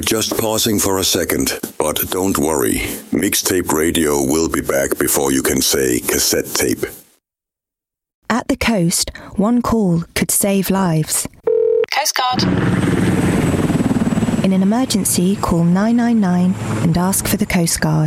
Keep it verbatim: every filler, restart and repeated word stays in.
just pausing for a second, but don't worry. Mixtape Radio will be back before you can say cassette tape. At the coast, one call could save lives. Coast Guard. In an emergency, call nine nine nine and ask for the Coast Guard.